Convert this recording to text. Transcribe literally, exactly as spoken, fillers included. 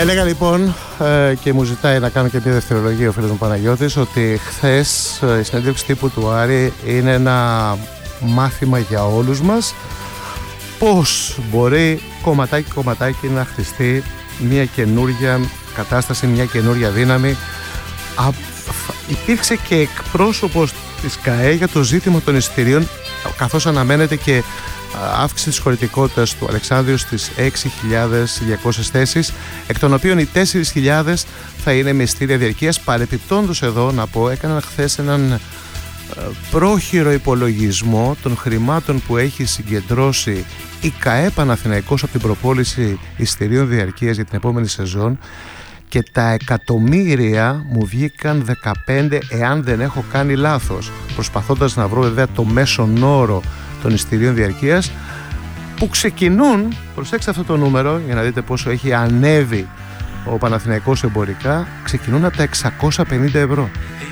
Έλεγα λοιπόν ε, και μου ζητάει να κάνω και μια δευτερολογία ο φίλος μου Παναγιώτης ότι χθες ε, η συνέντευξη τύπου του Άρη είναι ένα μάθημα για όλους μας πώς μπορεί κομματάκι κομματάκι να χτιστεί μια καινούρια κατάσταση, μια καινούρια δύναμη. Α, υπήρξε και εκπρόσωπος της ΚΑΕ για το ζήτημα των εισιτηρίων, καθώς αναμένεται και αύξηση της χωρητικότητας του Αλεξάνδρειου στις έξι χιλιάδες διακόσιες θέσεις, εκ των οποίων οι τέσσερις χιλιάδες θα είναι με εισιτήρια διαρκείας. Παρεπιπτόντως εδώ να πω, έκαναν χθες έναν πρόχειρο υπολογισμό των χρημάτων που έχει συγκεντρώσει η ΚΑΕ Παναθηναϊκός από την προπόληση εισιτηρίων διαρκείας για την επόμενη σεζόν και τα εκατομμύρια μου βγήκαν δεκαπέντε, εάν δεν έχω κάνει λάθος, προσπαθώντας να βρω βέβαια το μέσον όρο των εισιτηρίων διαρκείας που ξεκινούν, προσέξτε αυτό το νούμερο για να δείτε πόσο έχει ανέβει ο Παναθηναϊκός εμπορικά, ξεκινούν από τα εξακόσια πενήντα ευρώ.